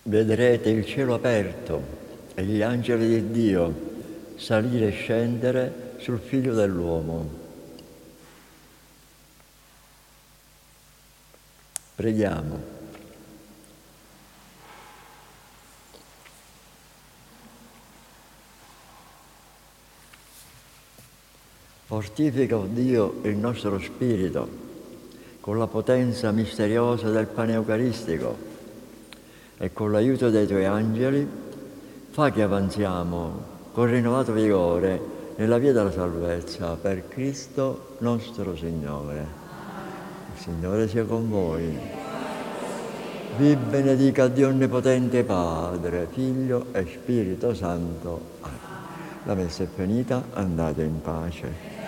Vedrete il cielo aperto e gli angeli di Dio salire e scendere sul Figlio dell'uomo. Preghiamo. Fortifica, oh Dio, il nostro spirito con la potenza misteriosa del pane eucaristico e con l'aiuto dei Tuoi angeli fa che avanziamo con rinnovato vigore nella via della salvezza per Cristo nostro Signore. Il Signore sia con voi. Vi benedica Dio Onnipotente Padre, Figlio e Spirito Santo. Amen. La messa è finita, andate in pace.